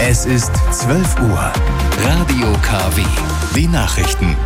Es ist 12 Uhr. Radio KW. Die Nachrichten.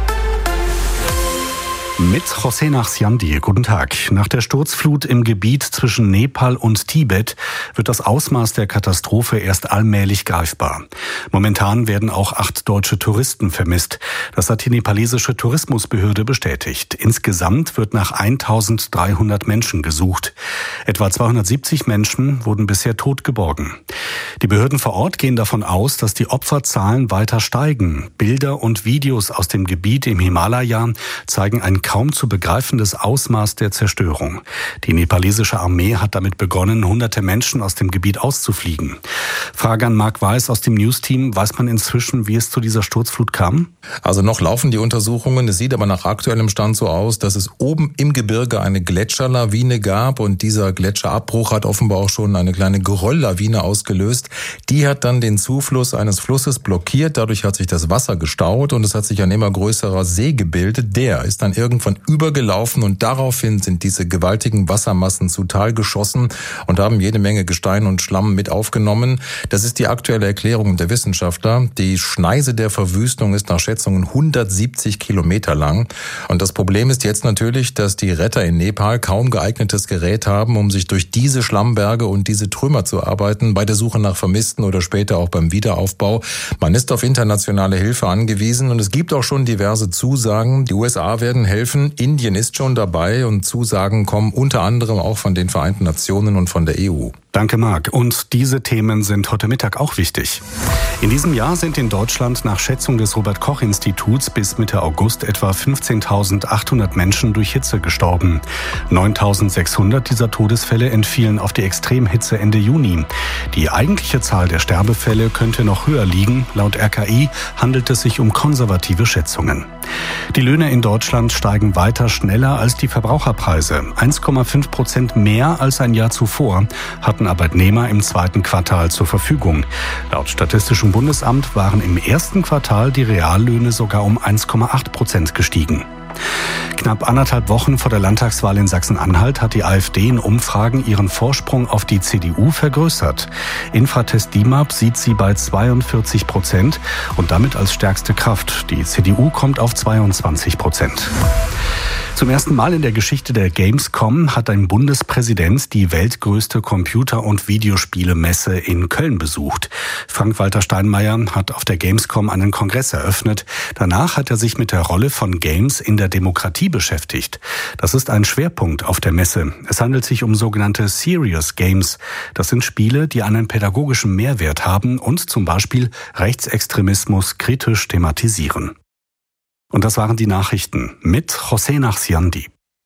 Mit José Nachsiandi. Guten Tag. Nach der Sturzflut im Gebiet zwischen Nepal und Tibet wird das Ausmaß der Katastrophe erst allmählich greifbar. Momentan werden auch 8 deutsche Touristen vermisst. Das hat die nepalesische Tourismusbehörde bestätigt. Insgesamt wird nach 1300 Menschen gesucht. Etwa 270 Menschen wurden bisher tot geborgen. Die Behörden vor Ort gehen davon aus, dass die Opferzahlen weiter steigen. Bilder und Videos aus dem Gebiet im Himalaya zeigen ein kaum zu begreifendes Ausmaß der Zerstörung. Die nepalesische Armee hat damit begonnen, hunderte Menschen aus dem Gebiet auszufliegen. Frage an Marc Weiß aus dem News-Team. Weiß man inzwischen, wie es zu dieser Sturzflut kam? Also noch laufen die Untersuchungen. Es sieht aber nach aktuellem Stand so aus, dass es oben im Gebirge eine Gletscherlawine gab und dieser Gletscherabbruch hat offenbar auch schon eine kleine Gerölllawine ausgelöst. Die hat dann den Zufluss eines Flusses blockiert. Dadurch hat sich das Wasser gestaut und es hat sich ein immer größerer See gebildet. Der ist dann irgendwann übergelaufen und daraufhin sind diese gewaltigen Wassermassen zu Tal geschossen und haben jede Menge Gestein und Schlamm mit aufgenommen. Das ist die aktuelle Erklärung der Wissenschaftler. Die Schneise der Verwüstung ist nach Schätzungen 170 Kilometer lang. Und das Problem ist jetzt natürlich, dass die Retter in Nepal kaum geeignetes Gerät haben, um sich durch diese Schlammberge und diese Trümmer zu arbeiten, bei der Suche nach Vermissten oder später auch beim Wiederaufbau. Man ist auf internationale Hilfe angewiesen und es gibt auch schon diverse Zusagen. Die USA werden helfen. Indien ist schon dabei und Zusagen kommen unter anderem auch von den Vereinten Nationen und von der EU. Danke, Marc. Und diese Themen sind heute Mittag auch wichtig. In diesem Jahr sind in Deutschland nach Schätzung des Robert-Koch-Instituts bis Mitte August etwa 15.800 Menschen durch Hitze gestorben. 9.600 dieser Todesfälle entfielen auf die Extremhitze Ende Juni. Die eigentliche Zahl der Sterbefälle könnte noch höher liegen. Laut RKI handelt es sich um konservative Schätzungen. Die Löhne in Deutschland steigen weiter schneller als die Verbraucherpreise. 1,5% mehr als ein Jahr zuvor hatten Arbeitnehmer im zweiten Quartal zur Verfügung. Laut Statistischem Bundesamt waren im ersten Quartal die Reallöhne sogar um 1,8% gestiegen. Knapp 1,5 Wochen vor der Landtagswahl in Sachsen-Anhalt hat die AfD in Umfragen ihren Vorsprung auf die CDU vergrößert. Infratest DIMAP sieht sie bei 42% und damit als stärkste Kraft. Die CDU kommt auf 22%. Zum ersten Mal in der Geschichte der Gamescom hat ein Bundespräsident die weltgrößte Computer- und Videospielemesse in Köln besucht. Frank-Walter Steinmeier hat auf der Gamescom einen Kongress eröffnet. Danach hat er sich mit der Rolle von Games in der Demokratie beschäftigt. Das ist ein Schwerpunkt auf der Messe. Es handelt sich um sogenannte Serious Games. Das sind Spiele, die einen pädagogischen Mehrwert haben und zum Beispiel Rechtsextremismus kritisch thematisieren. Und das waren die Nachrichten mit José Nachsiandi.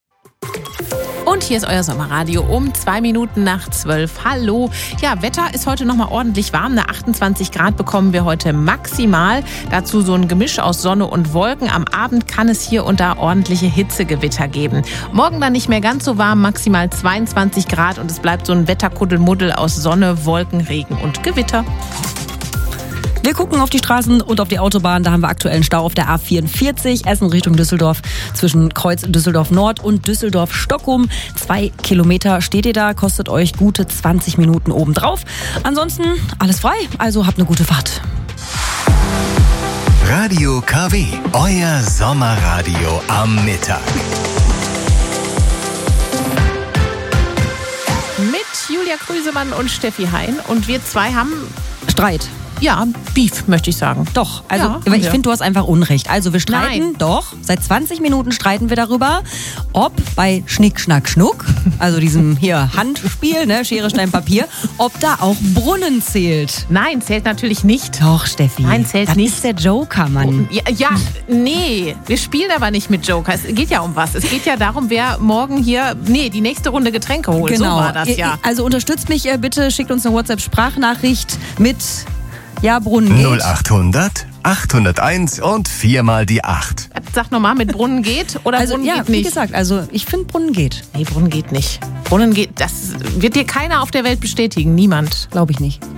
Und hier ist euer Sommerradio um 2 Minuten nach 12. Hallo. Ja, Wetter ist heute nochmal ordentlich warm. Eine 28 Grad bekommen wir heute maximal. Dazu so ein Gemisch aus Sonne und Wolken. Am Abend kann es hier und da ordentliche Hitzegewitter geben. Morgen dann nicht mehr ganz so warm, maximal 22 Grad. Und es bleibt so ein Wetterkuddelmuddel aus Sonne, Wolken, Regen und Gewitter. Wir gucken auf die Straßen und auf die Autobahn. Da haben wir aktuellen Stau auf der A44 Essen Richtung Düsseldorf zwischen Kreuz Düsseldorf Nord und Düsseldorf Stockholm. 2 Kilometer steht ihr da, kostet euch gute 20 Minuten obendrauf. Ansonsten alles frei, also habt eine gute Fahrt. Radio KW, euer Sommerradio am Mittag. Mit Julia Krüsemann und Steffi Hein. Und wir zwei haben Streit. Ja, Beef, möchte ich sagen. Doch, also Ja, ich finde, du hast einfach Unrecht. Also wir streiten, Nein. doch, seit 20 Minuten streiten wir darüber, ob bei Schnick, Schnack, Schnuck, also diesem hier Handspiel, ne, Schere, Stein, Papier, ob da auch Brunnen zählt. Nein, zählt natürlich nicht. Doch, Steffi. Nein, zählt das nicht. ist der Joker, Mann. Nee, wir spielen aber nicht mit Joker. Es geht ja um was. Es geht ja darum, wer morgen hier, die nächste Runde Getränke holt. Genau. So war das ja. Also unterstützt mich bitte, schickt uns eine WhatsApp-Sprachnachricht mit Brunnen geht. 0800 801 und 4 mal die 8. Sag nochmal, mit Brunnen geht oder Also Brunnen ja, geht wie nicht? gesagt, also ich finde, Brunnen geht. Nee, Brunnen geht nicht. Brunnen geht, das wird dir keiner auf der Welt bestätigen. Niemand. Glaube ich nicht.